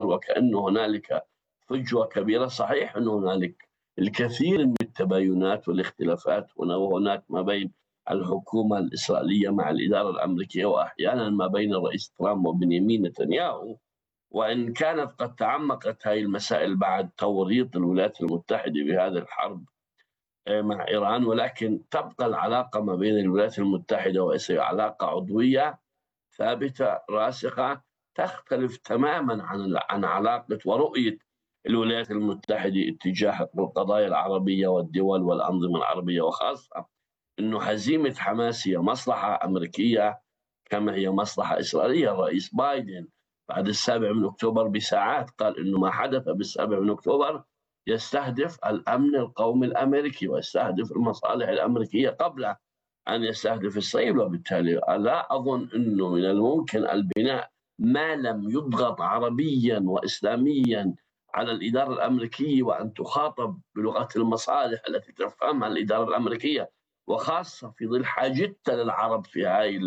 وكأن هنالك فجوة كبيرة. صحيح أن هنالك الكثير من التباينات والاختلافات هنا وهناك ما بين الحكومة الإسرائيلية مع الإدارة الأمريكية، وأحيانا ما بين الرئيس ترامب وبنيامين نتنياهو، وإن كانت قد تعمقت هذه المسائل بعد توريط الولايات المتحدة بهذه الحرب مع إيران، ولكن تبقى العلاقة ما بين الولايات المتحدة وإسرائيل علاقة عضوية ثابتة راسخة، تختلف تماما عن علاقة ورؤية الولايات المتحدة اتجاه القضايا العربية والدول والأنظمة العربية، وخاصة أنه هزيمة حماس هي مصلحة أمريكية كما هي مصلحة إسرائيلية. الرئيس بايدن بعد 7 أكتوبر بساعات قال أنه ما حدث بال7 أكتوبر يستهدف الأمن القومي الأمريكي ويستهدف المصالح الأمريكية قبل أن يستهدف إسرائيل. وبالتالي لا أظن أنه من الممكن البناء ما لم يضغط عربيا وإسلاميا على الإدارة الأمريكية وأن تخاطب بلغة المصالح التي تفهمها الإدارة الأمريكية، وخاصة في ظل حاجتها للعرب في هذه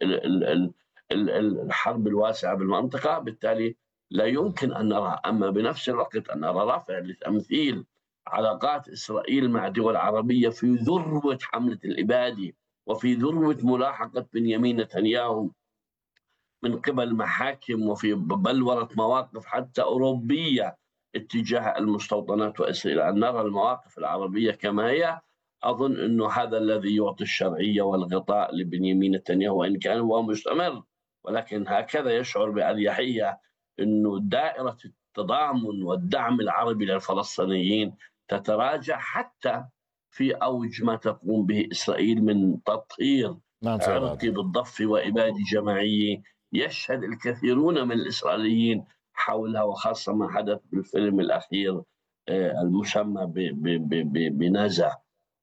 الحرب الواسعة بالمنطقة. بالتالي لا يمكن أن نرى، أما بنفس الوقت أن نرى رفع لتمثيل علاقات إسرائيل مع دول عربية في ذروة حملة الإبادة وفي ذروة ملاحقة بنيامين نتنياهو من قبل محاكم وفي بلورة مواقف حتى أوروبية اتجاه المستوطنات وإسرائيل، أن نرى المواقف العربية كما هي. أظن أنه هذا الذي يعطي الشرعية والغطاء لبنيامين نتنياهو، وإن كان هو مستمر، ولكن هكذا يشعر بأريحية أنه دائرة التضامن والدعم العربي للفلسطينيين تتراجع حتى في أوج ما تقوم به إسرائيل من تطهير عرقي بالضفة وإبادة جماعية يشهد الكثيرون من الإسرائيليين حولها، وخاصة ما حدث بالفيلم الأخير المسمى بنازا.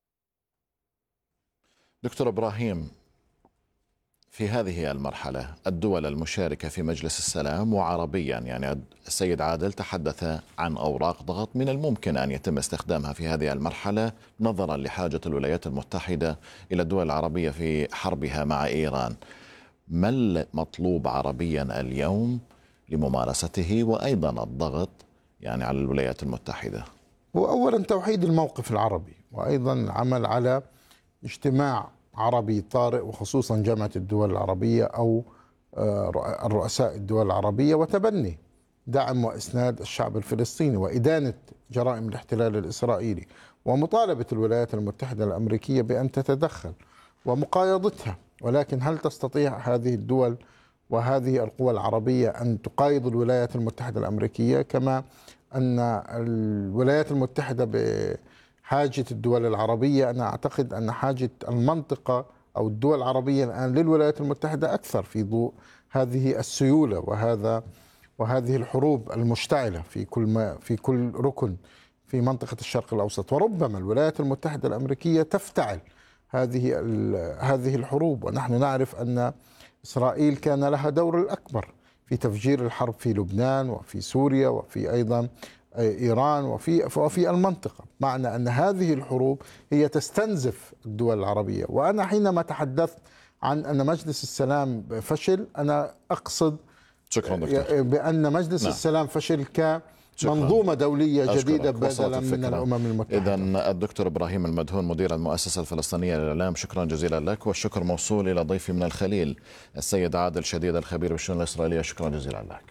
دكتور إبراهيم، في هذه المرحلة الدول المشاركة في مجلس السلام وعربيا، يعني السيد عادل تحدث عن أوراق ضغط من الممكن أن يتم استخدامها في هذه المرحلة نظرا لحاجة الولايات المتحدة إلى الدول العربية في حربها مع إيران. ما المطلوب عربيا اليوم لممارسته وأيضا الضغط يعني على الولايات المتحدة؟ وأولا توحيد الموقف العربي، وأيضا العمل على اجتماع عربي طارئ، وخصوصا جامعة الدول العربية أو الرؤساء الدول العربية، وتبني دعم وإسناد الشعب الفلسطيني وإدانة جرائم الاحتلال الإسرائيلي، ومطالبة الولايات المتحدة الأمريكية بأن تتدخل ومقايضتها. ولكن هل تستطيع هذه الدول وهذه القوى العربية أن تقايض الولايات المتحدة الأمريكية؟ كما أن الولايات المتحدة بحاجة الدول العربية، أنا أعتقد أن حاجة المنطقة أو الدول العربية الآن للولايات المتحدة أكثر في ضوء هذه السيولة وهذه الحروب المشتعلة في كل ركن في منطقة الشرق الأوسط. وربما الولايات المتحدة الأمريكية تفتعل هذه الحروب، ونحن نعرف أن إسرائيل كان لها دور الأكبر في تفجير الحرب في لبنان وفي سوريا وفي أيضا إيران وفي المنطقة، معنى أن هذه الحروب هي تستنزف الدول العربية. وأنا حينما تحدثت عن أن مجلس السلام فشل، أنا أقصد بأن مجلس السلام فشل منظومة دولية جديدة بدلا من الأمم المتحدة. إذن الدكتور إبراهيم المدهون مدير المؤسسة الفلسطينية للإعلام، شكرا جزيلا لك، والشكر موصول إلى ضيفي من الخليل السيد عادل شديد الخبير بالشؤون الإسرائيلية، شكرا جزيلا لك.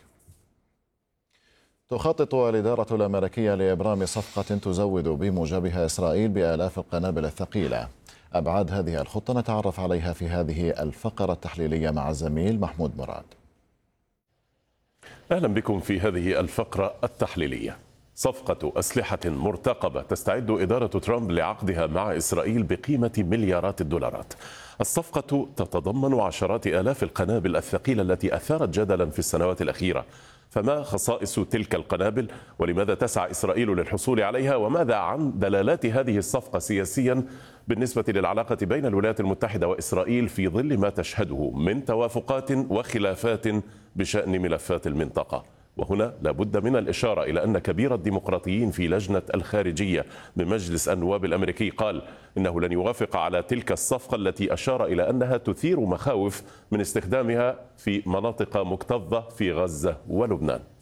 تخطط الإدارة الأمريكية لإبرام صفقة تزود بموجبها إسرائيل بآلاف القنابل الثقيلة. أبعاد هذه الخطة نتعرف عليها في هذه الفقرة التحليلية مع الزميل محمود مراد. أهلا بكم في هذه الفقرة التحليلية. صفقة أسلحة مرتقبة تستعد إدارة ترامب لعقدها مع إسرائيل بقيمة مليارات الدولارات. الصفقة تتضمن عشرات آلاف القنابل الثقيلة التي أثارت جدلا في السنوات الأخيرة. فما خصائص تلك القنابل؟ ولماذا تسعى إسرائيل للحصول عليها؟ وماذا عن دلالات هذه الصفقة سياسيا بالنسبة للعلاقة بين الولايات المتحدة وإسرائيل في ظل ما تشهده من توافقات وخلافات بشأن ملفات المنطقة؟ وهنا لابد من الإشارة إلى أن كبير الديمقراطيين في لجنة الخارجية بمجلس النواب الأمريكي قال إنه لن يوافق على تلك الصفقة التي أشار إلى أنها تثير مخاوف من استخدامها في مناطق مكتظة في غزة ولبنان.